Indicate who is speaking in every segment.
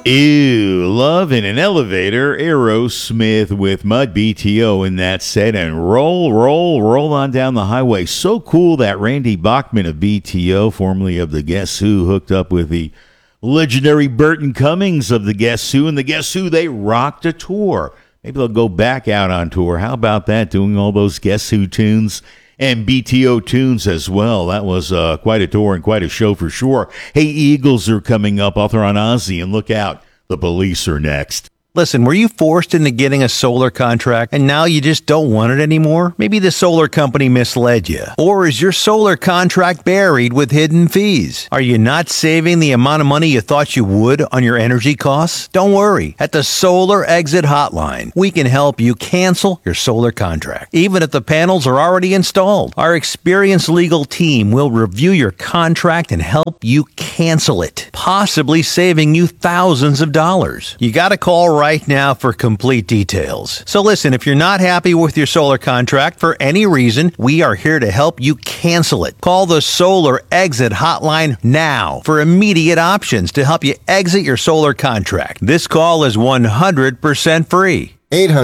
Speaker 1: Ew, Love in an Elevator, Aerosmith with Mud BTO in that set, and roll on down the highway. So cool that Randy Bachman of BTO, formerly of the Guess Who, hooked up with the legendary Burton Cummings of the Guess Who, and the Guess Who, they rocked a tour. Maybe they'll go back out on tour. How about that, doing all those Guess Who tunes and BTO tunes as well? That was quite a tour and quite a show for sure. Hey, Eagles are coming up. Author on Ozzy, and look out, the Police are next.
Speaker 2: Listen, were you forced into getting a solar contract and now you just don't want it anymore? Maybe the solar company misled you. Or is your solar contract buried with hidden fees? Are you not saving the amount of money you thought you would on your energy costs? Don't worry. At the Solar Exit Hotline, we can help you cancel your solar contract, even if the panels are already installed. Our experienced legal team will review your contract and help you cancel it, possibly saving you thousands of dollars. You got to call right now for complete details. So listen, if you're not happy with your solar contract for any reason, we are here to help you cancel it. Call the Solar Exit Hotline now for immediate options to help you exit your solar contract. This call is 100% free.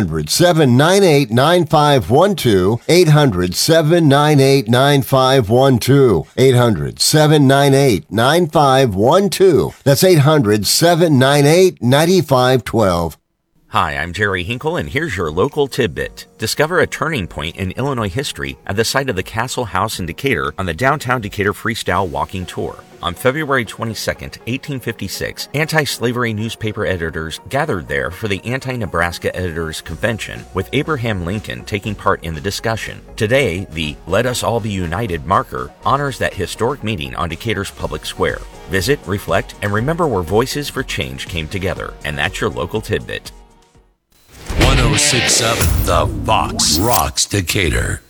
Speaker 3: 800-798-9512. 800-798-9512. 800-798-9512. That's 800-798-9512.
Speaker 4: Hi, I'm Jerry Hinkle, and here's your local tidbit. Discover a turning point in Illinois history at the site of the Castle House in Decatur on the Downtown Decatur Freestyle Walking Tour. On February 22, 1856, anti-slavery newspaper editors gathered there for the Anti-Nebraska Editors Convention, with Abraham Lincoln taking part in the discussion. Today, the Let Us All Be United marker honors that historic meeting on Decatur's public square. Visit, reflect, and remember where Voices for Change came together. And that's your local tidbit.
Speaker 5: 1067 The Fox rocks Decatur.